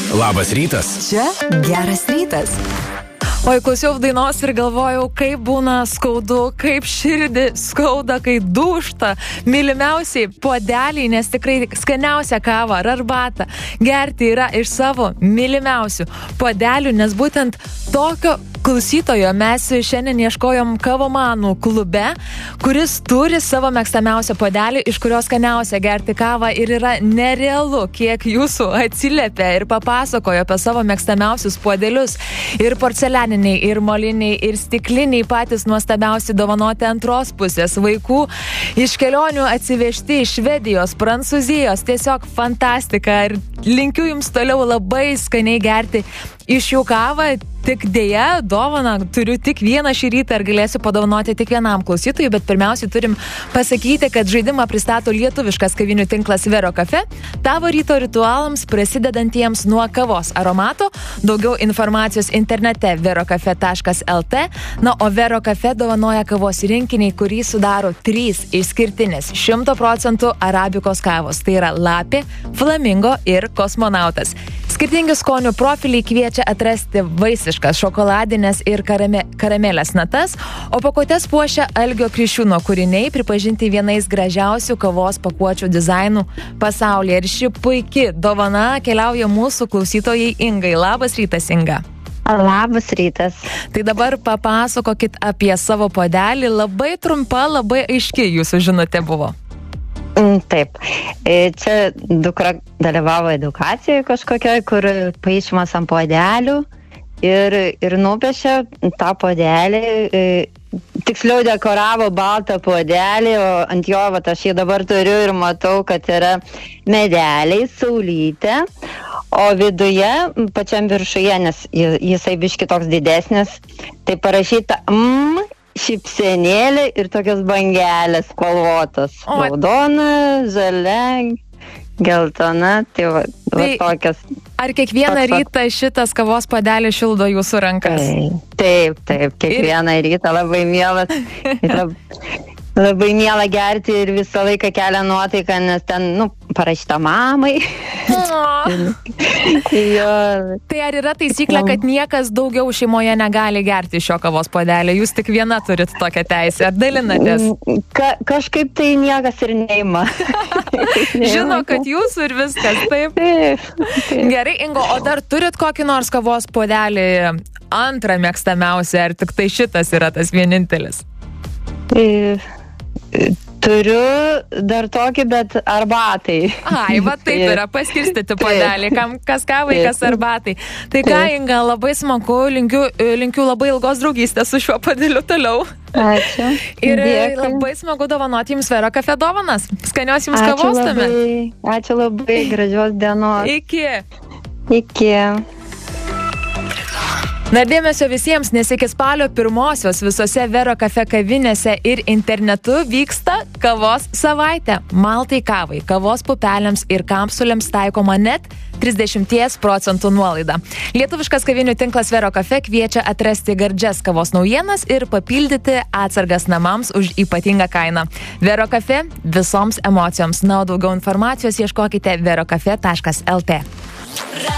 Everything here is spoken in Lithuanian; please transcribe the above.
Labas rytas. Čia geras rytas. Oi, klausiau dainos ir galvojau, kaip būna skaudu, kaip širdį skauda, kai dūžta mylimiausiai puodeliai, nes tikrai skaniausia kava ar arbatą gerti yra iš savo mylimiausių puodelių, nes būtent tokio klausytojo mes šiandien ieškojom kavomanų klube, kuris turi savo mėgstamiausią puodelį, iš kurio skaniausia gerti kavą, ir yra nerealu, kiek jūsų atsiliepia ir papasakojo apie savo mėgstamiausius puodelius. Ir porcelianiniai, ir moliniai, ir stikliniai, patys nuostabiausi dovanoti antros pusės, vaikų iš kelionių atsivežti iš Švedijos, Prancūzijos, tiesiog fantastika, ir linkiu jums toliau labai skaniai gerti iš jų kavą. Tik dėja, dovaną turiu tik vieną šį rytą ir galėsiu padovanoti tik vienam klausytojui, bet pirmiausiai turim pasakyti, kad žaidimą pristato lietuviškas kavinių tinklas Vero Cafe, tavo ryto ritualams prasidedantiems nuo kavos aromato. Daugiau informacijos internete verocafe.lt. Na, o Vero Cafe dovanoja kavos rinkinį, kurį sudaro 3 išskirtinės 100% arabikos kavos. Tai yra lapė, flamingo ir kosmonautas. Skirtingi skonių profiliai kviečia atrasti vaisiškas, šokoladinės ir karamelės natas, o pakuotes puošia Algio Kriščiūno kūriniai, pripažinti vienais gražiausių kavos pakuočių dizainų pasaulyje. Ir ši puiki dovana keliauja mūsų klausytojai Ingai. Labas rytas, Inga. Labas rytas. Tai dabar papasakokit apie savo puodelį. Labai trumpa, labai aiški jūsų žinutė buvo. Taip. Čia dukra dalyvavo edukacijoje kažkokioj, kur paišymas ant puodelių ir nupiešė tą puodelį, tiksliau dekoravo baltą puodelį, o ant jo, aš jį dabar turiu ir matau, kad yra medeliai, saulytė, o viduje, pačiam viršuje, nes jisai biški toks didesnis, tai parašyta šypsenėlė ir tokios bangelės spalvotos. Raudona, žalia, geltona, tai va tokias. Ar kiekvieną rytą šitas kavos puodelis šildo jūsų rankas? Taip, kiekvieną rytą labai mielas. Labai miela gerti ir visą laiką kelia nuotaiką, nes ten, parašyta mamai. Tai ar yra taisyklė, kad niekas daugiau šeimoje negali gerti šio kavos puodelio? Jūs tik viena turit tokią teisę. Ar dalinatės? Kažkaip tai niekas ir neima. Žino, kad jūsų ir viskas, taip? Gerai, Ingo, o dar turit kokį nors kavos puodelį antrą mėgstamiausią, ar tik tai šitas yra tas vienintelis? Turiu dar tokį, bet arbatai. Ai, va taip yra, paskirstyti puodelį, kas kavai, kas arbatai. Tai ką, Inga, labai smagu, linkiu labai ilgos draugystės su šiuo puodeliu toliau. Ačiū. Ir labai smagu dovanoti jums Vero Cafe dovanas. Skanios jums kavos tame. Ačiū labai, gražios dienos. Iki. Na, dėmesio visiems, nes iki spalio 1 visose Vero Cafe kavinėse ir internetu vyksta kavos savaitė. Maltai kavai, kavos pupelėms ir kapsulėms taikoma net 30% nuolaida. Lietuviškas kavinių tinklas Vero Cafe kviečia atrasti gardžias kavos naujienas ir papildyti atsargas namams už ypatingą kainą. Vero Cafe visoms emocijoms. Na, o daugiau informacijos ieškokite verocafe.lt.